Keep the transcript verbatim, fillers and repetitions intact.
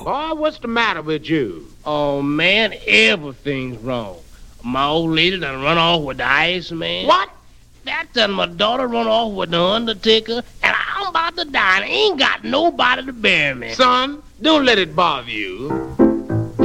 Boy, what's the matter with you? Oh, man, everything's wrong. My old lady done run off with the Iceman. What? That done my daughter run off with the Undertaker, and I'm about to die, and I ain't got nobody to bury me. Son, don't let it bother you.